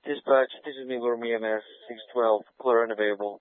Dispatch, this is Migor EMS 612, clear and available.